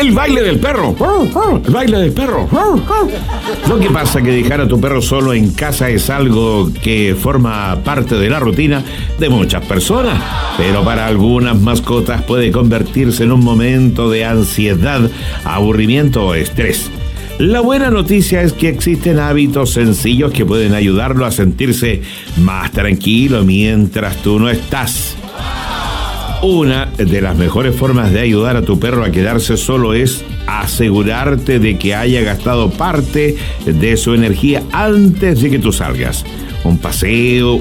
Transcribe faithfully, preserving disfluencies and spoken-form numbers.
el baile del perro. El baile del perro. Lo que pasa es que dejar a tu perro solo en casa es algo que forma parte de la rutina de muchas personas, pero para algunas mascotas puede convertirse en un momento de ansiedad, aburrimiento o estrés. La buena noticia es que existen hábitos sencillos que pueden ayudarlo a sentirse más tranquilo mientras tú no estás. Una de las mejores formas de ayudar a tu perro a quedarse solo es asegurarte de que haya gastado parte de su energía antes de que tú salgas. Un paseo,